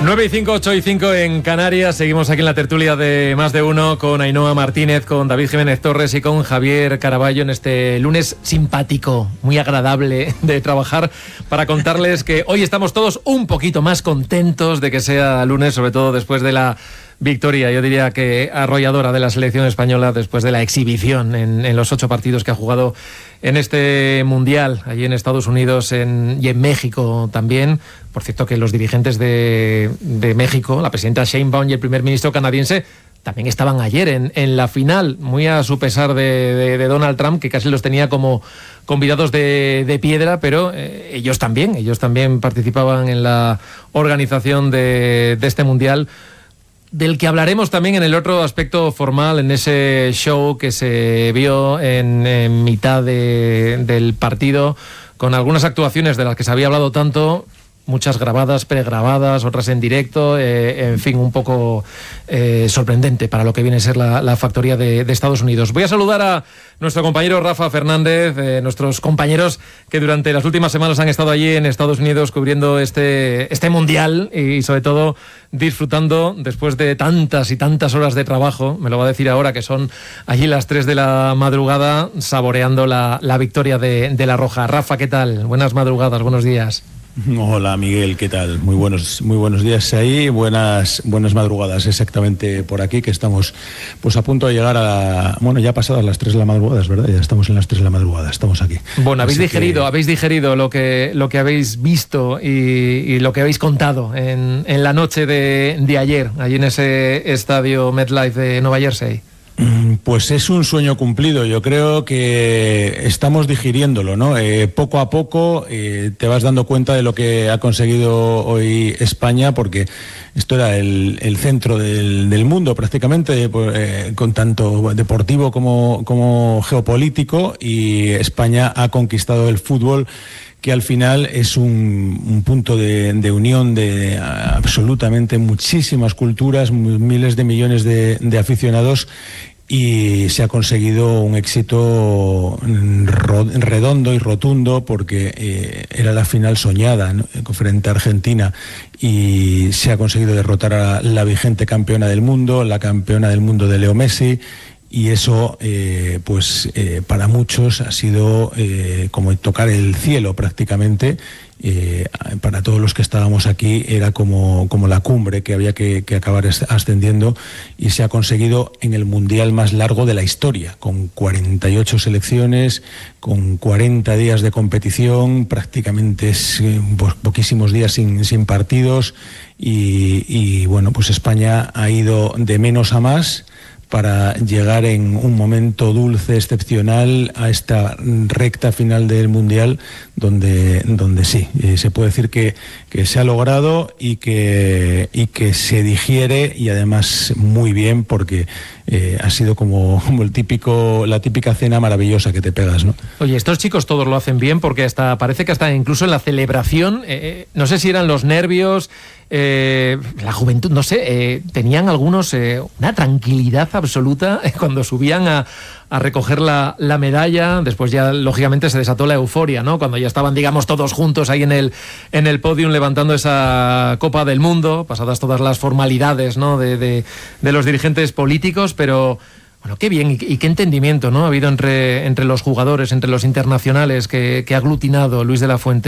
9:05, 8:05 en Canarias. Seguimos aquí en la tertulia de Más de Uno con Ainhoa Martínez, con David Jiménez Torres y con Javier Caraballo en este lunes simpático, muy agradable de trabajar, para contarles que hoy estamos todos un poquito más contentos de que sea lunes, sobre todo después de la victoria, yo diría que arrolladora, de la selección española después de la exhibición en los 8 partidos que ha jugado en este Mundial, allí en Estados Unidos y en México también. Por cierto, que los dirigentes de México, la presidenta Sheinbaum y el primer ministro canadiense, también estaban ayer en la final, muy a su pesar de Donald Trump, que casi los tenía como convidados de piedra, pero ellos también participaban en la organización de este Mundial, del que hablaremos también en el otro aspecto formal, en ese show que se vio en mitad del partido, con algunas actuaciones de las que se había hablado tanto, muchas grabadas, pregrabadas, otras en directo, en fin, un poco sorprendente para lo que viene a ser la factoría de Estados Unidos. Voy a saludar a nuestro compañero Rafa Fernández, nuestros compañeros que durante las últimas semanas han estado allí en Estados Unidos cubriendo este Mundial y sobre todo disfrutando después de tantas y tantas horas de trabajo. Me lo va a decir ahora, que son allí las 3 de la madrugada, saboreando la victoria de la Roja. Rafa, ¿qué tal? Buenas madrugadas, buenos días. Hola Miguel, ¿qué tal? Muy buenos días ahí, buenas madrugadas exactamente por aquí, que estamos pues a punto de llegar ya pasadas las 3 de la madrugada, ¿verdad? Ya estamos en las 3 de la madrugada, estamos aquí. Bueno, habéis digerido lo que habéis visto y lo que habéis contado en la noche de ayer, allí en ese estadio MetLife de Nueva Jersey. Pues es un sueño cumplido. Yo creo que estamos digiriéndolo, ¿no? Poco a poco te vas dando cuenta de lo que ha conseguido hoy España, porque esto era el centro del mundo prácticamente, con tanto deportivo como geopolítico, y España ha conquistado el fútbol, que al final es un punto de unión de absolutamente muchísimas culturas, miles de millones de aficionados, y se ha conseguido un éxito redondo y rotundo, porque era la final soñada, ¿no?, frente a Argentina, y se ha conseguido derrotar a la vigente campeona del mundo, la campeona del mundo de Leo Messi. Y eso, para muchos ha sido como tocar el cielo prácticamente. Para todos los que estábamos aquí era como la cumbre que había que acabar ascendiendo, y se ha conseguido en el Mundial más largo de la historia, con 48 selecciones, con 40 días de competición, prácticamente poquísimos días sin partidos, y bueno, pues España ha ido de menos a más para llegar en un momento dulce, excepcional, a esta recta final del Mundial, donde sí, se puede decir que se ha logrado y que se digiere, y además muy bien, porque ha sido como la típica cena maravillosa que te pegas, ¿no? Oye, estos chicos todos lo hacen bien, porque parece que hasta incluso en la celebración, no sé si eran los nervios, la juventud, no sé, tenían algunos una tranquilidad absoluta cuando subían a recoger la medalla. Después ya lógicamente se desató la euforia, ¿no?, cuando ya estaban, digamos, todos juntos ahí en el podium levantando esa Copa del Mundo, pasadas todas las formalidades, ¿no?, de los dirigentes políticos. Pero bueno, qué bien y qué entendimiento, ¿no?, ha habido entre los jugadores, entre los internacionales que ha aglutinado Luis de la Fuente.